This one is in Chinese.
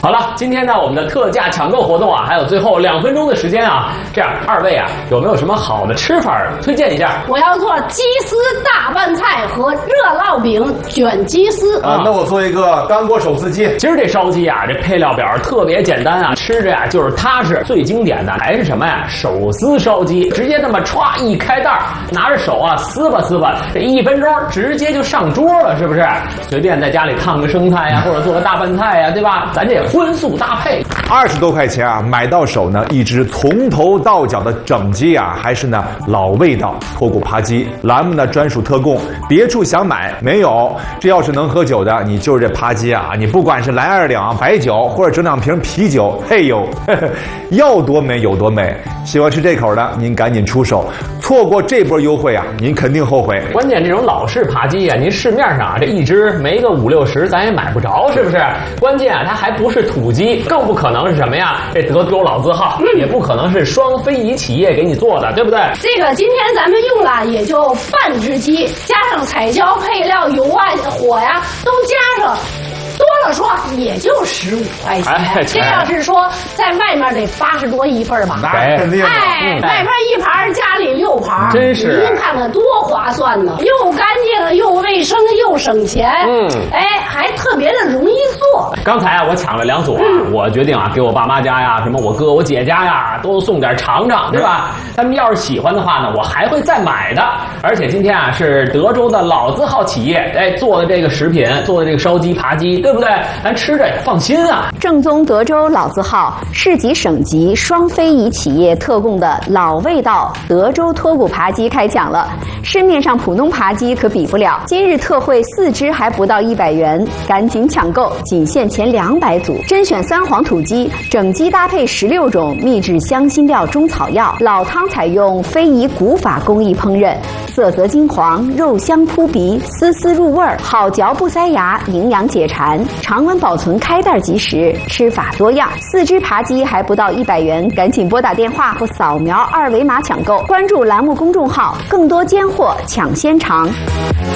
好了，今天呢我们的特价抢购活动啊，还有最后2分钟的时间啊，这样二位啊有没有什么好的吃法推荐一下？ 我要做鸡丝大拌菜和热烙饼卷鸡丝啊，那我做一个干锅手撕鸡。 其实这烧鸡啊，这配料表特别简单啊，吃着呀就是踏实。最经典的还是什么呀？手撕烧鸡，直接那么歘一开袋，拿着手啊撕吧撕吧，这1分钟直接就上桌了，是不是？随便在家里烫个生菜呀，或者做个大拌菜呀，对吧？咱这荤素搭配 ，20多块钱啊，买到手呢一只从头到脚的整鸡啊，还是呢老味道脱骨扒鸡。栏目呢专属特供，别处想买没有。这要是能喝酒的，你就是这扒鸡啊，你不管是来2两白酒，或者整2瓶啤酒，嘿呦，要多美有多美。喜欢吃这口的，您赶紧出手，错过这波优惠啊，您肯定后悔。 关键这种老式扒鸡啊，您市面上啊这一只没个5、60，咱也买不着，是不是？关键啊，它还不是土鸡，更不可能是什么呀？这德州老字号，也不可能是双非遗企业给你做的，对不对？ 这个今天咱们用了也就半只鸡，加上彩椒、配料、油啊、火呀，都加上。多了说也就15块钱，这要是说在外面得80多一份吧？ 那肯定。 外面一盘，家里6盘， 真是。 您看看多划算呢，又干净又卫生又省钱，还特别的容易做。 刚才啊，我抢了2组啊，我决定啊，给我爸妈家呀、什么我哥我姐家呀，都送点尝尝，对吧？他们要是喜欢的话呢，我还会再买的。而且今天啊，是德州的老字号企业做的这个食品，做的这个烧鸡扒鸡。对不对？咱吃着也放心啊！ 正宗德州老字号、市级省级双非遗企业特供的老味道德州脱骨扒鸡开抢了，市面上普通扒鸡可比不了。今日特惠4只还不到100元，赶紧抢购，仅限前200组。甄选3黄土鸡，整鸡搭配16种秘制香辛料中草药，老汤采用非遗古法工艺烹饪，色泽金黄，肉香扑鼻，丝丝入味儿，好嚼不塞牙，营养解馋。常温保存，开袋即食，吃法多样。4只扒鸡还不到100元，赶紧拨打电话或扫描2维码抢购。关注栏目公众号，更多尖货抢先尝。